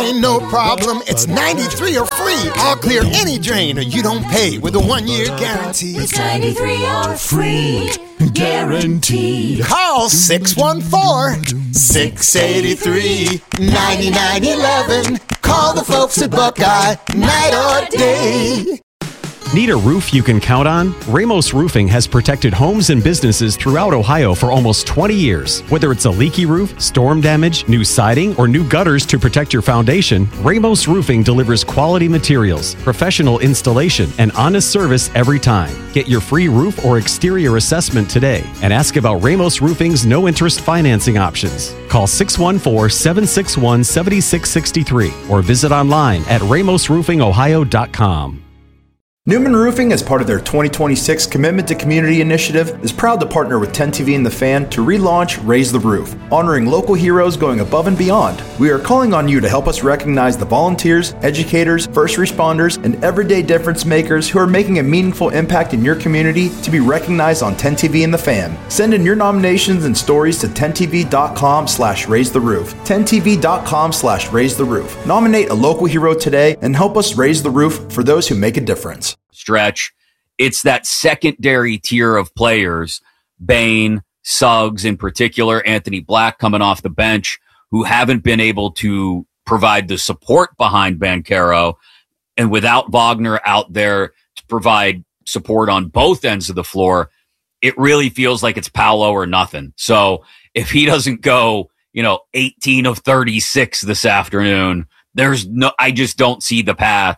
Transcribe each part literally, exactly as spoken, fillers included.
ain't no problem. It's ninety-three or free. I'll clear any drain or you don't pay with a one-year guarantee. It's ninety-three or free. Guaranteed. Call six one four, six eight three, nine nine one one. Call the folks at Buckeye, night or day. Need a roof you can count on? Ramos Roofing has protected homes and businesses throughout Ohio for almost twenty years. Whether it's a leaky roof, storm damage, new siding, or new gutters to protect your foundation, Ramos Roofing delivers quality materials, professional installation, and honest service every time. Get your free roof or exterior assessment today and ask about Ramos Roofing's no-interest financing options. Call six one four, seven six one, seven six six three or visit online at ramos roofing ohio dot com. Newman Roofing, as part of their twenty twenty-six Commitment to Community initiative, is proud to partner with ten T V and The Fan to relaunch Raise the Roof, honoring local heroes going above and beyond. We are calling on you to help us recognize the volunteers, educators, first responders, and everyday difference makers who are making a meaningful impact in your community to be recognized on ten T V and The Fan. Send in your nominations and stories to ten T V dot com slash raise the roof. ten T V dot com slash raise the roof. Nominate a local hero today and help us raise the roof for those who make a difference. Stretch. It's that secondary tier of players, Bain, Suggs in particular, Anthony Black coming off the bench, who haven't been able to provide the support behind Banchero, and without Wagner out there to provide support on both ends of the floor, it really feels like it's Paolo or nothing. So if he doesn't go, you know, eighteen of thirty-six this afternoon, there's no, I just don't see the path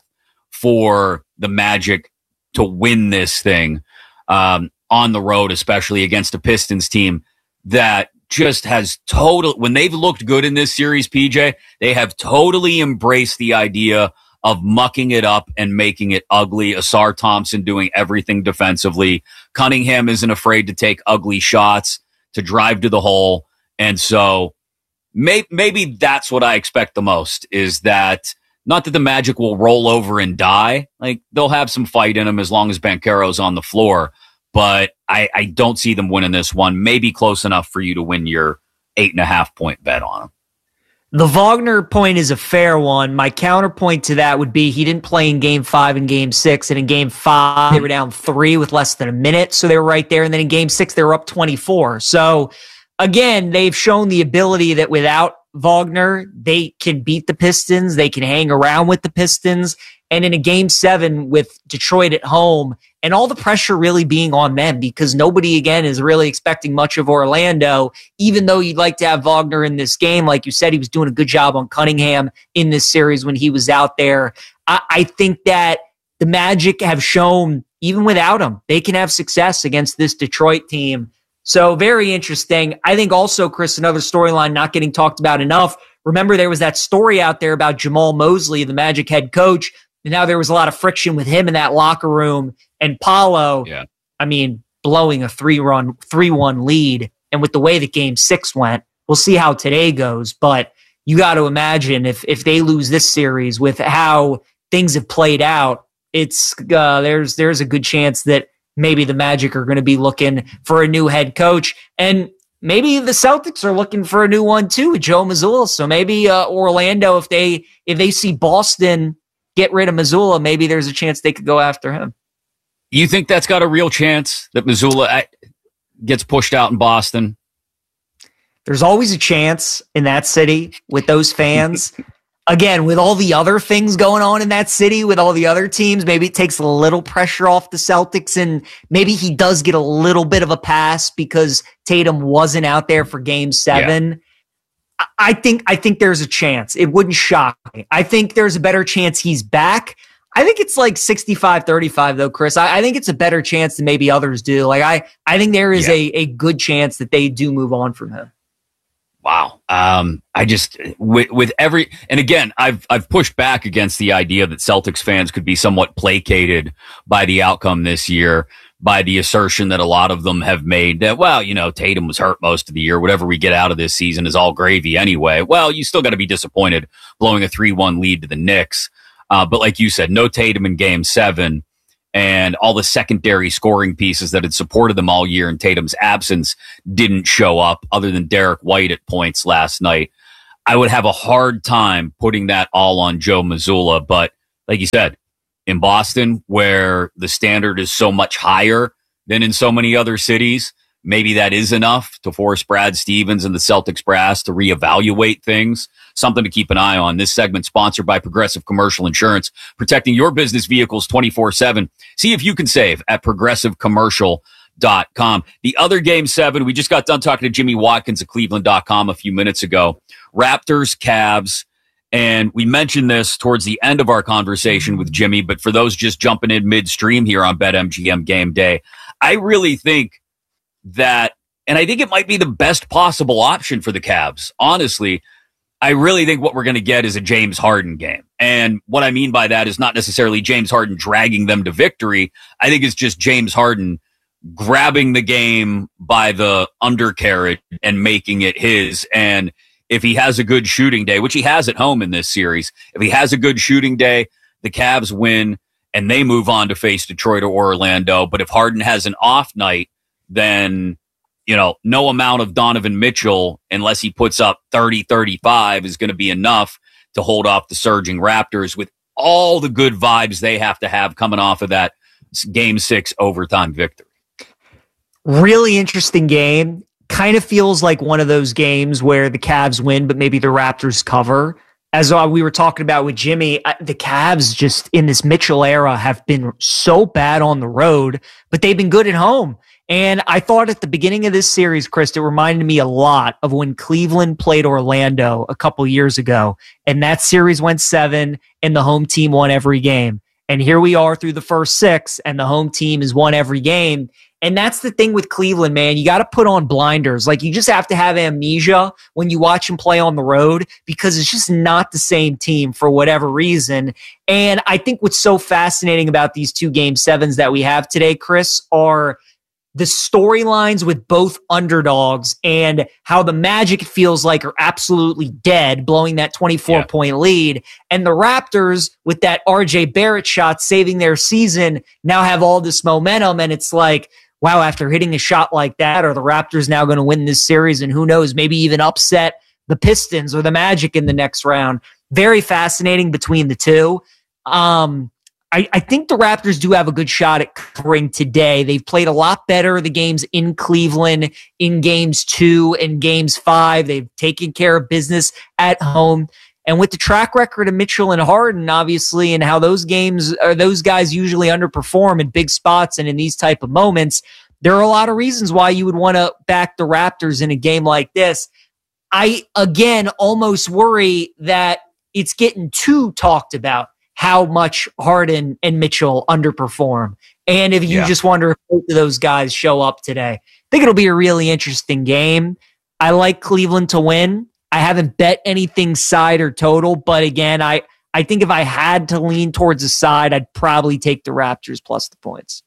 for the Magic to win this thing um, on the road, especially against a Pistons team that just has total, when they've looked good in this series, P J, they have totally embraced the idea of mucking it up and making it ugly. Asar Thompson doing everything defensively. Cunningham isn't afraid to take ugly shots, to drive to the hole. And so may, maybe that's what I expect the most, is that not that the Magic will roll over and die. Like, they'll have some fight in them as long as Banchero's on the floor. But I, I don't see them winning this one. Maybe close enough for you to win your eight and a half point bet on them. The Wagner point is a fair one. My counterpoint to that would be he didn't play in game five and game six. And in game five, they were down three with less than a minute. So they were right there. And then in game six, they were up twenty-four. So again, they've shown the ability that without Wagner, they can beat the Pistons. They can hang around with the Pistons. And in a game seven with Detroit at home, and all the pressure really being on them, because nobody, again, is really expecting much of Orlando, even though you'd like to have Wagner in this game. Like you said, he was doing a good job on Cunningham in this series when he was out there. I, I think that the Magic have shown, even without him, they can have success against this Detroit team. So very interesting. I think also, Chris, another storyline not getting talked about enough. Remember, there was that story out there about Jamal Mosley, the Magic head coach, and now there was a lot of friction with him in that locker room. And Paolo, yeah. I mean, blowing a three-run, three-one lead. And with the way that game six went, we'll see how today goes. But you got to imagine if if they lose this series with how things have played out, it's uh, there's there's a good chance that maybe the Magic are going to be looking for a new head coach. And maybe the Celtics are looking for a new one too, with Joe Mazzulla. So maybe uh, Orlando, if they if they see Boston get rid of Mazzulla, maybe there's a chance they could go after him. You think that's got a real chance that Mazzulla gets pushed out in Boston? There's always a chance in that city with those fans. Again, with all the other things going on in that city, with all the other teams, maybe it takes a little pressure off the Celtics, and maybe he does get a little bit of a pass because Tatum wasn't out there for game seven. Yeah. I think I think there's a chance. It wouldn't shock me. I think there's a better chance he's back. I think it's like sixty-five thirty-five, though, Chris. I, I think it's a better chance than maybe others do. Like I, I think there is yeah. a, a good chance that they do move on from him. Wow. Um, I just, with, with every, and again, I've, I've pushed back against the idea that Celtics fans could be somewhat placated by the outcome this year, by the assertion that a lot of them have made that, well, you know, Tatum was hurt most of the year. Whatever we get out of this season is all gravy anyway. Well, you still got to be disappointed blowing a three one lead to the Knicks. Uh, but like you said, no Tatum in game seven. And all the secondary scoring pieces that had supported them all year in Tatum's absence didn't show up, other than Derek White at points last night. I would have a hard time putting that all on Joe Mazzulla. But like you said, in Boston, where the standard is so much higher than in so many other cities, maybe that is enough to force Brad Stevens and the Celtics brass to reevaluate things. Something to keep an eye on. This segment sponsored by Progressive Commercial Insurance, protecting your business vehicles twenty-four seven. See if you can save at progressive commercial dot com. The other game seven, we just got done talking to Jimmy Watkins at cleveland dot com a few minutes ago. Raptors, Cavs, and we mentioned this towards the end of our conversation with Jimmy, but for those just jumping in midstream here on BetMGM Game Day, I really think that, and I think it might be the best possible option for the Cavs. Honestly, I really think what we're going to get is a James Harden game. And what I mean by that is not necessarily James Harden dragging them to victory. I think it's just James Harden grabbing the game by the undercarriage and making it his. And if he has a good shooting day, which he has at home in this series, if he has a good shooting day, the Cavs win and they move on to face Detroit or Orlando. But if Harden has an off night, then, you know, no amount of Donovan Mitchell, unless he puts up thirty, thirty-five, is going to be enough to hold off the surging Raptors with all the good vibes they have to have coming off of that game six overtime victory. Really interesting game. Kind of feels like one of those games where the Cavs win, but maybe the Raptors cover. As uh, we were talking about with Jimmy, uh, the Cavs just in this Mitchell era have been so bad on the road, but they've been good at home. And I thought at the beginning of this series, Chris, it reminded me a lot of when Cleveland played Orlando a couple years ago. And that series went seven and the home team won every game. And here we are through the first six and the home team has won every game. And that's the thing with Cleveland, man. You got to put on blinders. Like, you just have to have amnesia when you watch them play on the road because it's just not the same team for whatever reason. And I think what's so fascinating about these two game sevens that we have today, Chris, are the storylines with both underdogs and how the Magic feels like are absolutely dead, blowing that twenty-four point yeah. lead. And the Raptors, with that R J Barrett shot saving their season, now have all this momentum. And it's like, wow, after hitting a shot like that, are the Raptors now going to win this series? And who knows, maybe even upset the Pistons or the Magic in the next round. Very fascinating between the two. Um, I, I think the Raptors do have a good shot at covering today. They've played a lot better the games in Cleveland in games two and games five. They've taken care of business at home. And with the track record of Mitchell and Harden, obviously, and how those games or those guys usually underperform in big spots and in these type of moments, there are a lot of reasons why you would want to back the Raptors in a game like this. I, again, almost worry that it's getting too talked about how much Harden and Mitchell underperform. And if you yeah. just wonder if both of those guys show up today, I think it'll be a really interesting game. I like Cleveland to win. I haven't bet anything side or total, but again, I, I think if I had to lean towards a side, I'd probably take the Raptors plus the points.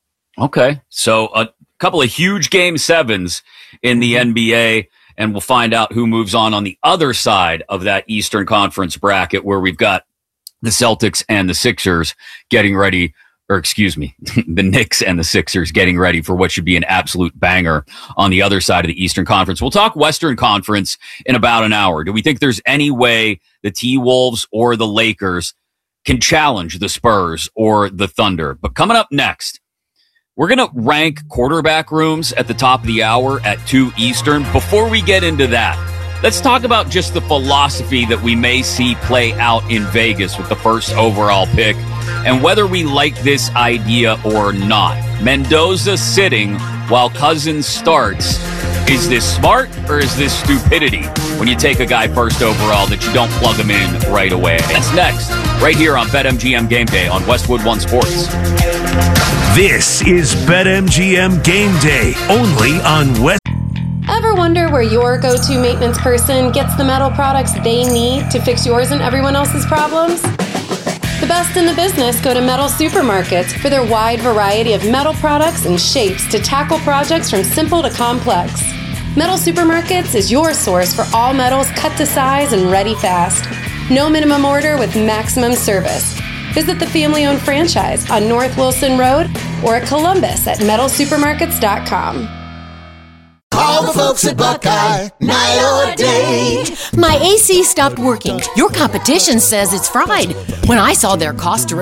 Okay. So a couple of huge game sevens in the N B A, and we'll find out who moves on on the other side of that Eastern Conference bracket where we've got the Celtics and the Sixers getting ready, or excuse me, the Knicks and the Sixers getting ready for what should be an absolute banger on the other side of the Eastern Conference. We'll talk Western Conference in about an hour. Do we think there's any way the T-Wolves or the Lakers can challenge the Spurs or the Thunder? But coming up next, we're going to rank quarterback rooms at the top of the hour at two Eastern. Before we get into that, let's talk about just the philosophy that we may see play out in Vegas with the first overall pick and whether we like this idea or not. Mendoza sitting while Cousins starts. Is this smart or is this stupidity when you take a guy first overall that you don't plug him in right away? That's next, right here on BetMGM Game Day on Westwood One Sports. This is BetMGM Game Day, only on West. Ever wonder where your go-to maintenance person gets the metal products they need to fix yours and everyone else's problems? The best in the business go to Metal Supermarkets for their wide variety of metal products and shapes to tackle projects from simple to complex. Metal Supermarkets is your source for all metals cut to size and ready fast. No minimum order with maximum service. Visit the family-owned franchise on North Wilson Road or at Columbus at metal supermarkets dot com. Call the folks at Buckeye, night or day. My A C stopped working. Your competition says it's fried. When I saw their cost to